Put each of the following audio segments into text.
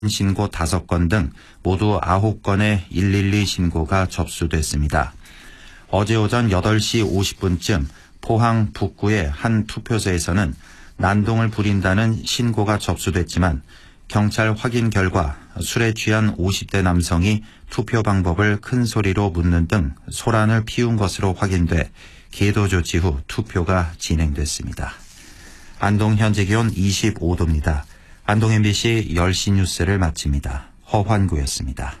신고 5건 등 모두 9건의 112 신고가 접수됐습니다. 어제 오전 8시 50분쯤 포항 북구의 한 투표소에서는 난동을 부린다는 신고가 접수됐지만 경찰 확인 결과 술에 취한 50대 남성이 투표 방법을 큰 소리로 묻는 등 소란을 피운 것으로 확인돼 계도 조치 후 투표가 진행됐습니다. 안동 현재 기온 25도입니다. 안동 MBC 10시 뉴스를 마칩니다. 허환구였습니다.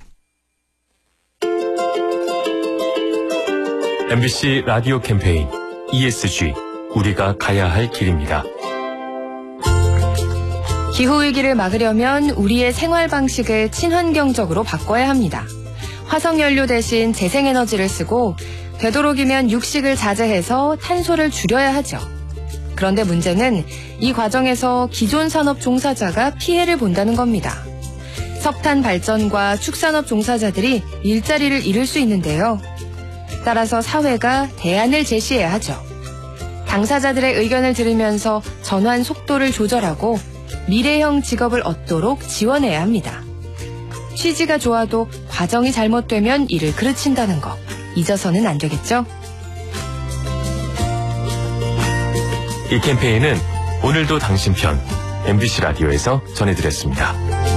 MBC 라디오 캠페인 ESG, 우리가 가야 할 길입니다. 기후위기를 막으려면 우리의 생활 방식을 친환경적으로 바꿔야 합니다. 화석연료 대신 재생에너지를 쓰고 되도록이면 육식을 자제해서 탄소를 줄여야 하죠. 그런데 문제는 이 과정에서 기존 산업 종사자가 피해를 본다는 겁니다. 석탄 발전과 축산업 종사자들이 일자리를 잃을 수 있는데요. 따라서 사회가 대안을 제시해야 하죠. 당사자들의 의견을 들으면서 전환 속도를 조절하고 미래형 직업을 얻도록 지원해야 합니다. 취지가 좋아도 과정이 잘못되면 이를 그르친다는 거 잊어서는 안 되겠죠? 이 캠페인은 오늘도 당신 편 MBC 라디오에서 전해드렸습니다.